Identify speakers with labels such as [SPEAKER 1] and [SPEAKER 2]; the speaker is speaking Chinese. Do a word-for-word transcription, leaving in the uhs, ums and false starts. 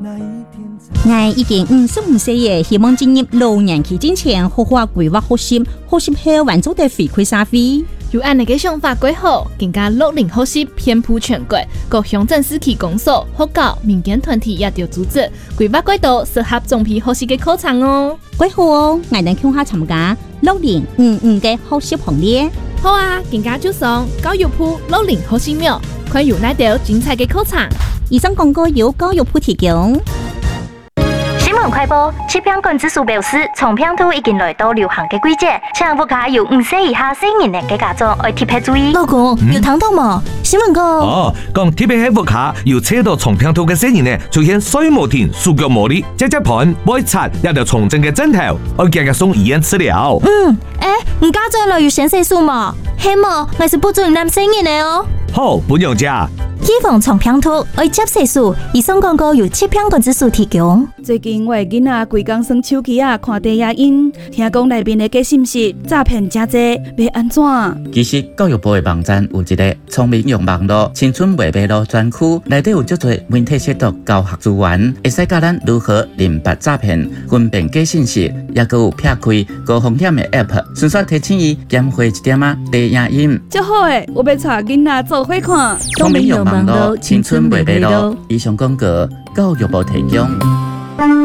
[SPEAKER 1] 我已經五十五歲嘅，希望進入老年期之前，好好規劃學習，學習後還做得回饋社會。
[SPEAKER 2] 有按你嘅想法規劃，更加六零學習遍布全國，各鄉鎮市區公所、學校、民間團體也要組織規劃軌道，適合總批學習嘅課程哦。
[SPEAKER 1] 幾好哦，我哋向下參加六零五五嘅學習行列。
[SPEAKER 2] 好啊，更加就上教育部六零學習廟，看有哪條精彩嘅課程。
[SPEAKER 1] 以上廣告由教育部提供。
[SPEAKER 3] 新聞快報：疾病管制署表示，腸病毒已經來到流行嘅季節，請婦家有五歲以下成年嘅家長要特別注意。
[SPEAKER 4] 老公，有聽到冇？新聞講
[SPEAKER 5] 哦，講特別係婦家有測到腸病毒嘅成年呢，出現水無停、手腳無力、隻隻盤、背擦，一條重症嘅症頭，我建議送醫院治療。
[SPEAKER 4] 嗯，誒，唔家長來有先生數嘛？希望我是不准男成年嘅哦。
[SPEAKER 5] 好，本樣姐。
[SPEAKER 4] 預防腸病毒，愛接細數，以上廣告由疾病管制署提供。
[SPEAKER 6] 最近我的囡仔規工耍手機啊，看電影，聽講內面的假信息詐騙真多，要安怎？
[SPEAKER 7] 其實教育部的網站有一個聰明用網絡青春未敗路專區，內底有足多媒體識讀教學資源，會使教咱如何認白詐騙、分辨假信息，也閣有撇開高風險的 app， 順便提醒伊減花一點啊低影音。
[SPEAKER 6] 真好誒，我要帶囡仔做伙看。
[SPEAKER 7] 聰明用網絡青春未敗路，以上廣告教育部提供。